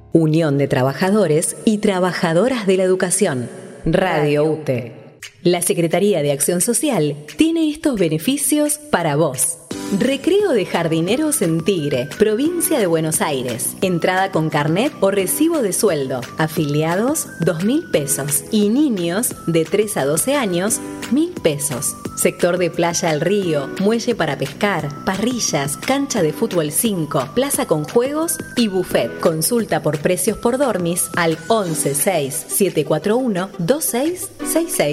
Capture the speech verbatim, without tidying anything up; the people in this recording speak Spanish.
Unión de Trabajadores y Trabajadoras de la Educación. Radio U T E. La Secretaría de Acción Social tiene estos beneficios para vos. Recreo de jardineros en Tigre, provincia de Buenos Aires. Entrada con carnet o recibo de sueldo. Afiliados, dos mil pesos. Y niños de tres a doce años, mil pesos. Sector de Playa El Río, muelle para pescar, parrillas, cancha de fútbol cinco, plaza con juegos y buffet. Consulta por precios por dormis al once seis siete cuatro uno dos seis seis seis.